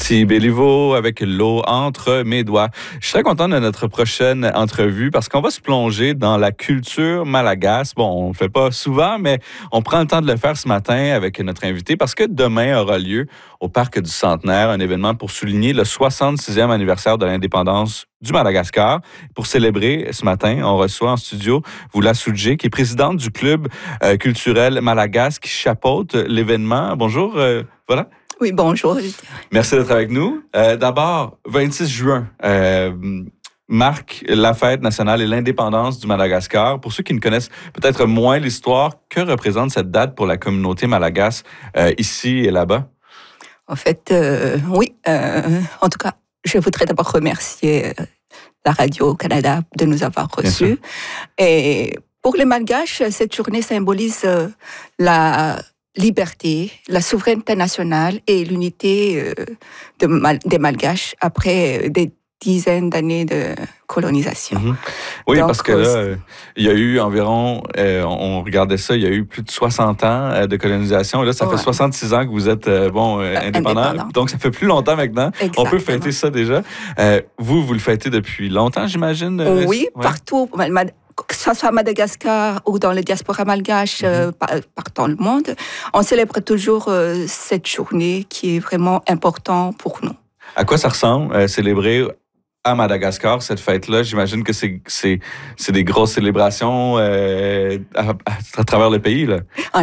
Ici Béliveau avec l'eau entre mes doigts. Je suis très content de notre prochaine entrevue parce qu'on va se plonger dans la culture malagasy. Bon, on ne le fait pas souvent, mais on prend le temps de le faire ce matin avec notre invité parce que demain aura lieu au Parc du Centenaire un événement pour souligner le 66e anniversaire de l'indépendance du Madagascar. Pour célébrer ce matin, on reçoit en studio Voula Soudjé, qui est présidente du club culturel malagasy qui chapeaute l'événement. Bonjour, voilà. Oui, bonjour. Merci d'être avec nous. D'abord, 26 juin marque la fête nationale et l'indépendance du Madagascar. Pour ceux qui ne connaissent peut-être moins l'histoire, que représente cette date pour la communauté malagasy ici et là-bas? En fait, oui. En tout cas, je voudrais d'abord remercier la Radio-Canada de nous avoir reçus. Et pour les Malgaches, cette journée symbolise la liberté, la souveraineté nationale et l'unité des Malgaches après des dizaines d'années de colonisation. Mm-hmm. Oui, donc, parce que là, il y a eu environ, on regardait ça, il y a eu plus de 60 ans de colonisation. Là, ça fait 66 ans que vous êtes indépendant. Donc, ça fait plus longtemps maintenant. Exactement. On peut fêter ça déjà. Vous le fêtez depuis longtemps, j'imagine? Oui, partout. Que ce soit à Madagascar ou dans les diasporas malgaches partout dans le monde, on célèbre toujours cette journée qui est vraiment importante pour nous. À quoi ça ressemble, célébrer à Madagascar, cette fête-là? J'imagine que c'est des grosses célébrations à travers le pays, là.